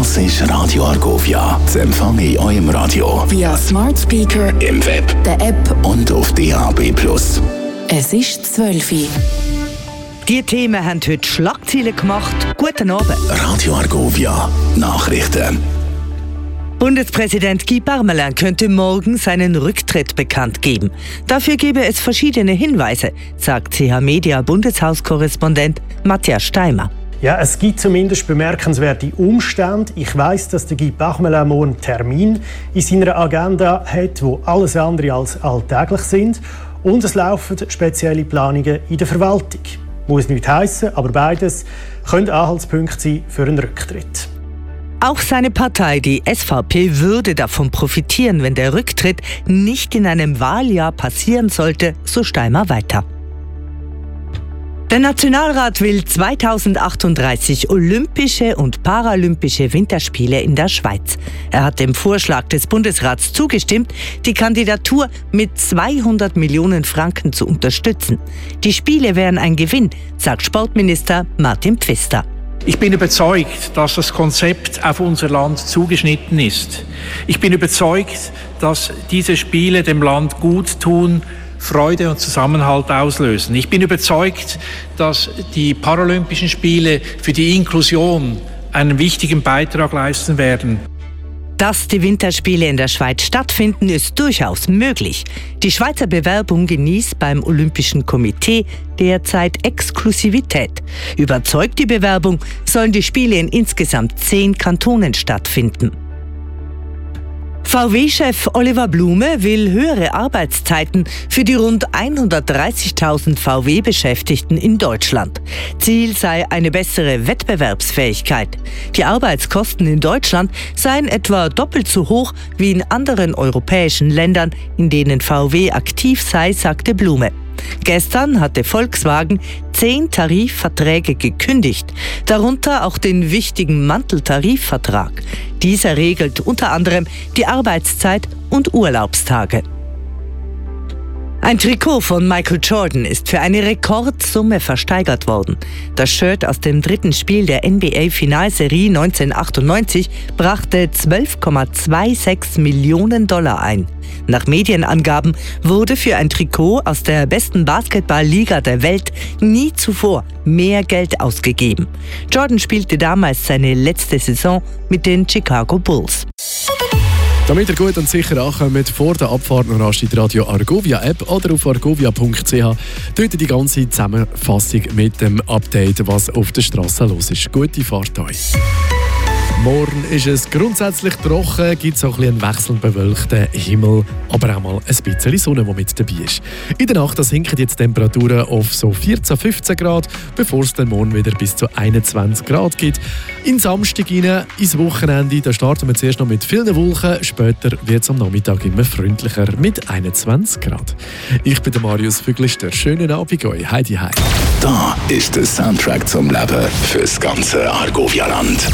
Das ist Radio Argovia. Das empfange ich auch im Radio. Via Smart Speaker, im Web, der App und auf DAB+. Es ist 12 Uhr. Die Themen haben heute Schlagzeilen gemacht. Guten Abend. Radio Argovia. Nachrichten. Bundespräsident Guy Parmelin könnte morgen seinen Rücktritt bekannt geben. Dafür gebe es verschiedene Hinweise, sagt CH-Media-Bundeshauskorrespondent Matthias Steimer. Ja, es gibt zumindest bemerkenswerte Umstände. Ich weiss, dass der Guy Parmelin morgen einen Termin in seiner Agenda hat, wo alles andere als alltäglich sind. Und es laufen spezielle Planungen in der Verwaltung. Muss nicht heissen, aber beides können Anhaltspunkte sein für einen Rücktritt. Auch seine Partei, die SVP, würde davon profitieren, wenn der Rücktritt nicht in einem Wahljahr passieren sollte, so Steimer weiter. Der Nationalrat will 2038 Olympische und Paralympische Winterspiele in der Schweiz. Er hat dem Vorschlag des Bundesrats zugestimmt, die Kandidatur mit 200 Millionen Franken zu unterstützen. Die Spiele wären ein Gewinn, sagt Sportminister Martin Pfister. Ich bin überzeugt, dass das Konzept auf unser Land zugeschnitten ist. Ich bin überzeugt, dass diese Spiele dem Land gut tun, Freude und Zusammenhalt auslösen. Ich bin überzeugt, dass die Paralympischen Spiele für die Inklusion einen wichtigen Beitrag leisten werden. Dass die Winterspiele in der Schweiz stattfinden, ist durchaus möglich. Die Schweizer Bewerbung genießt beim Olympischen Komitee derzeit Exklusivität. Überzeugt die Bewerbung, sollen die Spiele in insgesamt 10 Kantonen stattfinden. VW-Chef Oliver Blume will höhere Arbeitszeiten für die rund 130.000 VW-Beschäftigten in Deutschland. Ziel sei eine bessere Wettbewerbsfähigkeit. Die Arbeitskosten in Deutschland seien etwa doppelt so hoch wie in anderen europäischen Ländern, in denen VW aktiv sei, sagte Blume. Gestern hatte Volkswagen 10 Tarifverträge gekündigt, darunter auch den wichtigen Manteltarifvertrag. Dieser regelt unter anderem die Arbeitszeit und Urlaubstage. Ein Trikot von Michael Jordan ist für eine Rekordsumme versteigert worden. Das Shirt aus dem 3. Spiel der NBA-Finalserie 1998 brachte $12,26 Millionen ein. Nach Medienangaben wurde für ein Trikot aus der besten Basketballliga der Welt nie zuvor mehr Geld ausgegeben. Jordan spielte damals seine letzte Saison mit den Chicago Bulls. Damit ihr gut und sicher ankommt, vor der Abfahrt noch rasch in die Radio Argovia App oder auf argovia.ch. Dort die ganze Zusammenfassung mit dem Update, was auf der Straße los ist. Gute Fahrt euch. Morgen ist es grundsätzlich trocken, gibt es auch ein bisschen einen wechselnd bewölkten Himmel, aber auch mal ein bisschen Sonne, die mit dabei ist. In der Nacht sinken jetzt die Temperaturen auf so 14-15 Grad, bevor es dann morgen wieder bis zu 21 Grad gibt. In Samstag rein, ins Wochenende, da starten wir zuerst noch mit vielen Wolken, später wird es am Nachmittag immer freundlicher mit 21 Grad. Ich bin der Marius Füglister. Schönen Abend euch. Heidi, hi. Da ist der Soundtrack zum Leben fürs ganze Argovia-Land.